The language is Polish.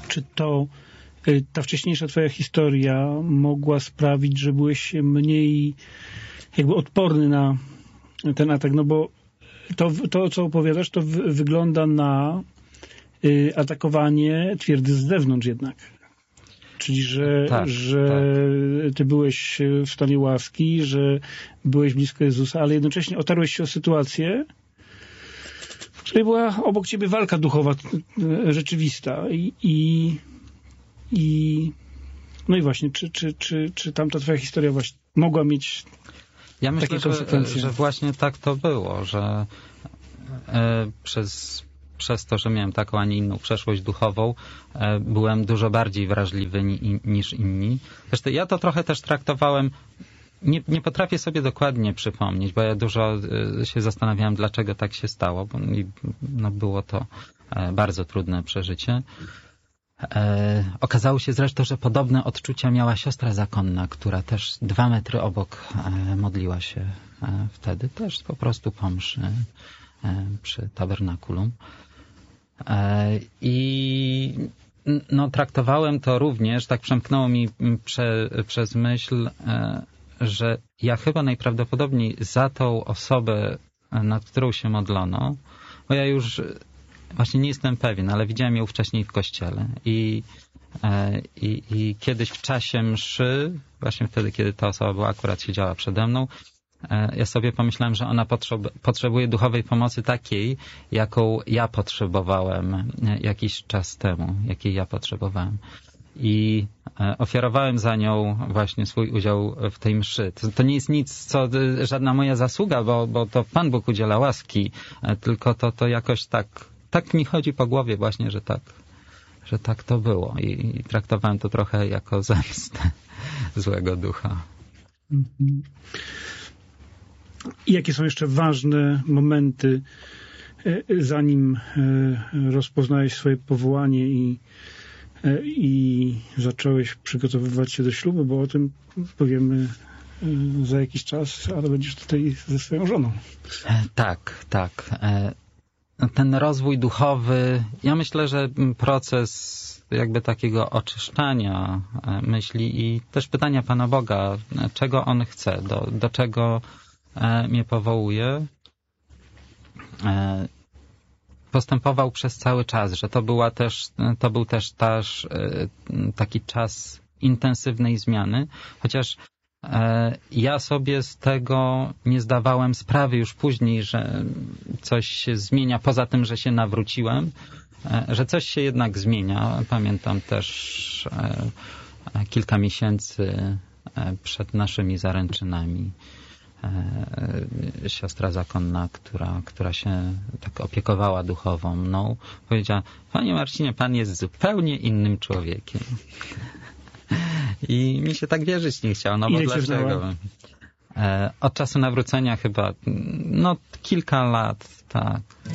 czy ta wcześniejsza twoja historia mogła sprawić, że byłeś mniej jakby odporny na ten atak? No bo to co opowiadasz, to wygląda na atakowanie twierdzy z zewnątrz jednak. Czyli, że ty byłeś w stanie łaski, że byłeś blisko Jezusa, ale jednocześnie otarłeś się o sytuację, w której była obok ciebie walka duchowa rzeczywista. No i właśnie, czy tamta twoja historia właśnie mogła mieć ja myślę, takie konsekwencje? Że właśnie tak to było, że przez to, że miałem taką, a nie inną przeszłość duchową, byłem dużo bardziej wrażliwy niż inni. Zresztą ja to trochę też traktowałem, nie potrafię sobie dokładnie przypomnieć, bo ja dużo się zastanawiałem, dlaczego tak się stało, bo było to bardzo trudne przeżycie. Okazało się zresztą, że podobne odczucia miała siostra zakonna, która też 2 metry obok modliła się wtedy, też po prostu po mszy przy tabernakulum. I traktowałem to również, tak przemknęło mi przez myśl, że ja chyba najprawdopodobniej za tą osobę, nad którą się modlono, bo ja już właśnie nie jestem pewien, ale widziałem ją wcześniej w kościele i kiedyś w czasie mszy, właśnie wtedy, kiedy ta osoba była akurat siedziała przede mną, ja sobie pomyślałem, że ona potrzebuje duchowej pomocy takiej, jaką ja potrzebowałem jakiś czas temu, jakiej ja potrzebowałem. I ofiarowałem za nią właśnie swój udział w tej mszy. To nie jest nic, żadna moja zasługa, bo to Pan Bóg udziela łaski, tylko to jakoś tak mi chodzi po głowie właśnie, że tak to było. I traktowałem to trochę jako zemstę złego ducha. I jakie są jeszcze ważne momenty, zanim rozpoznałeś swoje powołanie i zacząłeś przygotowywać się do ślubu, bo o tym powiemy za jakiś czas, ale będziesz tutaj ze swoją żoną. Tak. Ten rozwój duchowy, ja myślę, że proces jakby takiego oczyszczania myśli i też pytania Pana Boga, czego On chce, do czego mnie powołuje, postępował przez cały czas, że to był też taki czas intensywnej zmiany, chociaż ja sobie z tego nie zdawałem sprawy już później, że coś się zmienia, poza tym, że się nawróciłem, że coś się jednak zmienia. Pamiętam też kilka miesięcy przed naszymi zaręczynami siostra zakonna, która się tak opiekowała duchową mną, powiedziała: Panie Marcinie, Pan jest zupełnie innym człowiekiem. I mi się tak wierzyć nie chciało, bo dlaczego? Od czasu nawrócenia chyba, kilka lat, tak.